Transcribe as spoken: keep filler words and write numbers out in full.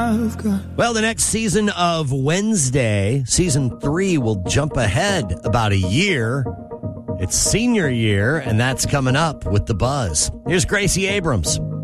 I've got. Well, the next season of Wednesday, season three, will jump ahead about a year. It's senior year, and that's coming up with The Buzz. Here's Gracie Abrams.